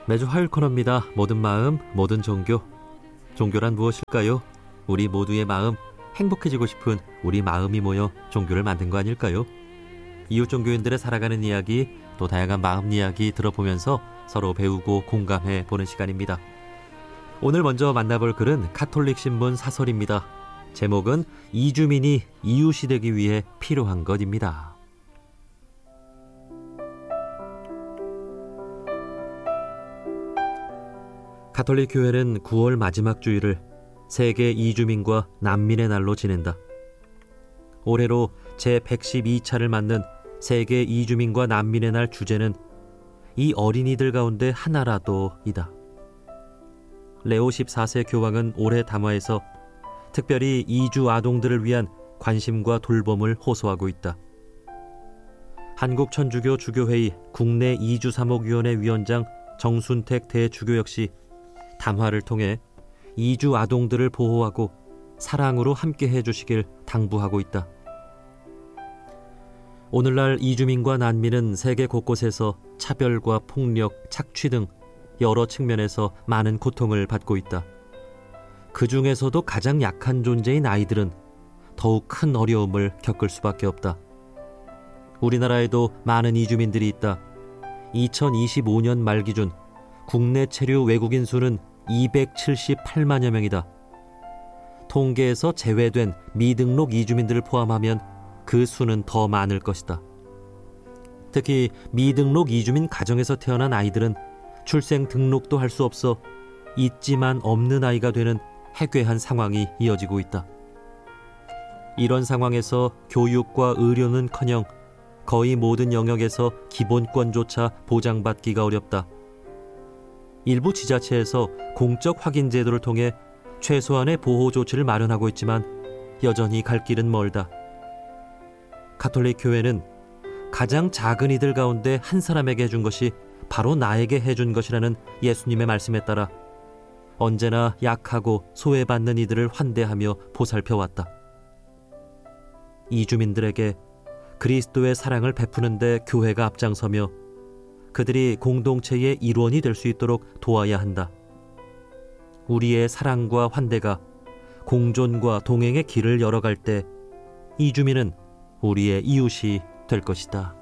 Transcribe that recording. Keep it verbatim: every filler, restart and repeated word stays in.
매주 화요일 코너입니다. 모든 마음, 모든 종교. 종교란 무엇일까요? 우리 모두의 마음, 행복해지고 싶은 우리 마음이 모여 종교를 만든 거 아닐까요? 이웃 종교인들의 살아가는 이야기, 또 다양한 마음 이야기 들어보면서 서로 배우고 공감해 보는 시간입니다. 오늘 먼저 만나볼 글은 가톨릭 신문 사설입니다. 제목은 이주민이 이웃이 되기 위해 필요한 것입니다. 가톨릭 교회는 구월 마지막 주일을 세계 이주민과 난민의 날로 지낸다. 올해로 제백십이 차를 맞는 세계 이주민과 난민의 날 주제는 이 어린이들 가운데 하나라도 이다. 레오 십사 세 교황은 올해 담화에서 특별히 이주 아동들을 위한 관심과 돌봄을 호소하고 있다. 한국천주교 주교회의 국내 이주사목위원회 위원장 정순택 대주교 역시 담화를 통해 이주 아동들을 보호하고 사랑으로 함께 해주시길 당부하고 있다. 오늘날 이주민과 난민은 세계 곳곳에서 차별과 폭력, 착취 등 여러 측면에서 많은 고통을 받고 있다. 그 중에서도 가장 약한 존재인 아이들은 더욱 큰 어려움을 겪을 수밖에 없다. 우리나라에도 많은 이주민들이 있다. 이천이십오 년 말 기준 국내 체류 외국인 수는 이백칠십팔만여 명이다. 통계에서 제외된 미등록 이주민들을 포함하면 그 수는 더 많을 것이다. 특히 미등록 이주민 가정에서 태어난 아이들은 출생 등록도 할 수 없어 있지만 없는 아이가 되는 해괴한 상황이 이어지고 있다. 이런 상황에서 교육과 의료는커녕 거의 모든 영역에서 기본권조차 보장받기가 어렵다. 일부 지자체에서 공적 확인 제도를 통해 최소한의 보호 조치를 마련하고 있지만 여전히 갈 길은 멀다. 가톨릭 교회는 가장 작은 이들 가운데 한 사람에게 해준 것이 바로 나에게 해준 것이라는 예수님의 말씀에 따라 언제나 약하고 소외받는 이들을 환대하며 보살펴왔다. 이주민들에게 그리스도의 사랑을 베푸는 데 교회가 앞장서며 그들이 공동체의 일원이 될 수 있도록 도와야 한다. 우리의 사랑과 환대가 공존과 동행의 길을 열어갈 때 이주민은 우리의 이웃이 될 것이다.